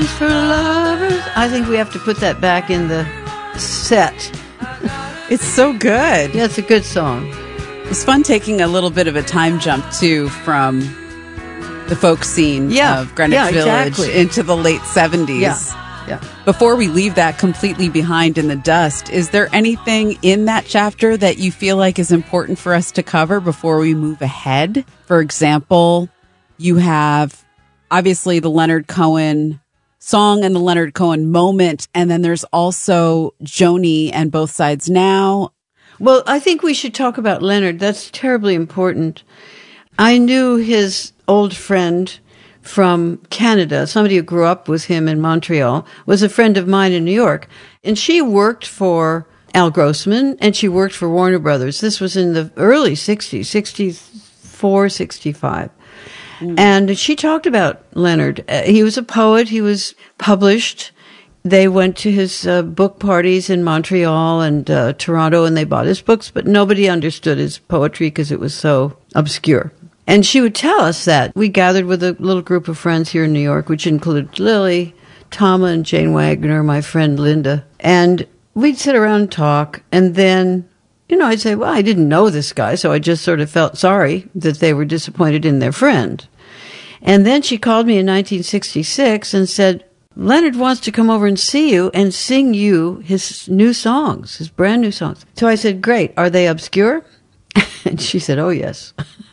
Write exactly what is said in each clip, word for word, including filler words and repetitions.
Songs for Lovers. I think we have to put that back in the set. It's so good. Yeah, it's a good song. It's fun taking a little bit of a time jump, too, from the folk scene yeah. of Greenwich yeah, Village exactly. into the late seventies. Yeah. yeah. Before we leave that completely behind in the dust, is there anything in that chapter that you feel like is important for us to cover before we move ahead? For example, you have obviously the Leonard Cohen song and the Leonard Cohen moment, and then there's also Joni and Both Sides Now. Well, I think we should talk about Leonard. That's terribly important. I knew his old friend from Canada, somebody who grew up with him in Montreal, was a friend of mine in New York. And she worked for Al Grossman, and she worked for Warner Brothers. This was in the early sixties, sixty-four, sixty-five. Mm. And she talked about Leonard. Uh, he was a poet. He was published. They went to his uh, book parties in Montreal and uh, Toronto, and they bought his books, but nobody understood his poetry because it was so obscure. And she would tell us that. We gathered with a little group of friends here in New York, which included Lily, Tama, and Jane Wagner, my friend Linda. And we'd sit around and talk, and then, you know, I'd say, well, I didn't know this guy, so I just sort of felt sorry that they were disappointed in their friend. And then she called me in nineteen sixty-six and said, Leonard wants to come over and see you and sing you his new songs, his brand new songs. So I said, great. Are they obscure? And she said, oh, yes.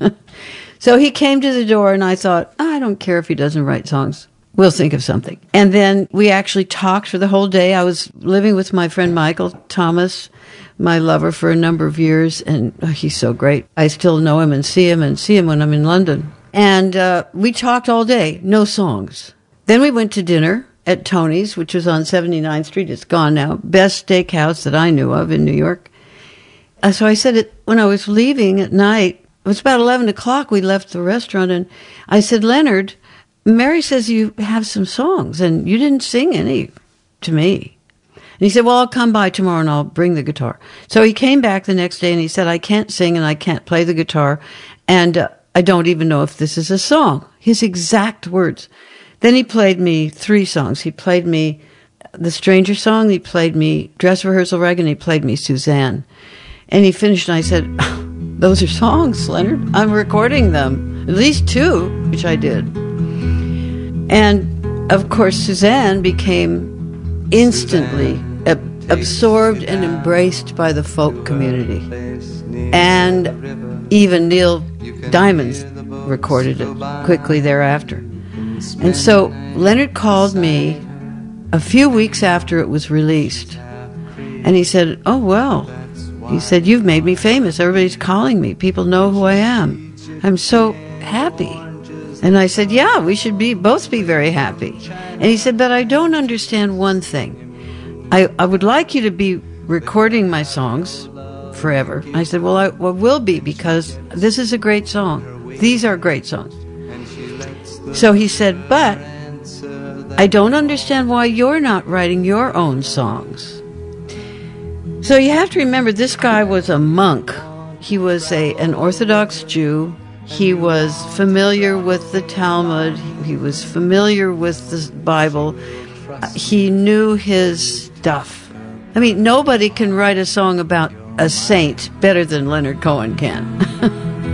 So he came to the door, and I thought, I don't care if he doesn't write songs. We'll think of something. And then we actually talked for the whole day. I was living with my friend Michael Thomas, my lover for a number of years, and oh, he's so great. I still know him and see him and see him when I'm in London. And uh, we talked all day, no songs. Then we went to dinner at Tony's, which was on seventy-ninth Street. It's gone now. Best steakhouse that I knew of in New York. Uh, so I said it when I was leaving at night. It was about eleven o'clock. We left the restaurant, and I said, Leonard, Mary says you have some songs, and you didn't sing any to me. And he said, well, I'll come by tomorrow, and I'll bring the guitar. So he came back the next day, and he said, I can't sing, and I can't play the guitar, and uh, I don't even know if this is a song. His exact words. Then he played me three songs. He played me the Stranger song, he played me Dress Rehearsal Rag, and he played me Suzanne. And he finished, and I said, those are songs, Leonard. I'm recording them. At least two, which I did. And, of course, Suzanne became instantly ab- absorbed and embraced by the folk community. And even Neil Diamond recorded it quickly thereafter. And so Leonard called me a few weeks after it was released. And he said, oh, well, he said, you've made me famous. Everybody's calling me. People know who I am. I'm so happy. And I said, yeah, we should be both be very happy. And he said, but I don't understand one thing. I, I would like you to be recording my songs forever. I said, well, I well, will be, because this is a great song. These are great songs. So he said, but I don't understand why you're not writing your own songs. So you have to remember, this guy was a monk. He was a an Orthodox Jew. He was familiar with the Talmud. He was familiar with the Bible. He knew his stuff. I mean, nobody can write a song about a saint better than Leonard Cohen can.